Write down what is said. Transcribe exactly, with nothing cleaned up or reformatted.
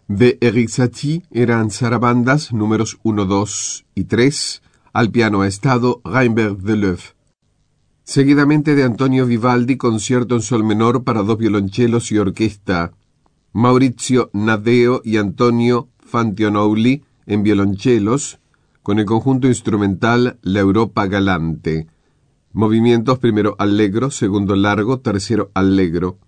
De Erik Satie eran zarabandas números uno, dos y tres, al piano ha estado Reinbert Deleuve. Seguidamente de Antonio Vivaldi, concierto en sol menor para dos violonchelos y orquesta, Maurizio Nadeo y Antonio Fantionouli en violonchelos, con el conjunto instrumental La Europa Galante. Movimientos primero allegro, segundo largo, tercero allegro.